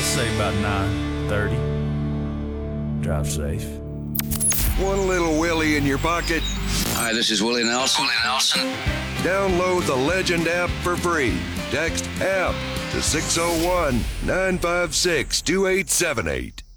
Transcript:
say about 9:30. Drive safe. One little Willie in your pocket? Hi, this is Willie Nelson. Download the Legend app for free. Text APP to 601-956-2878.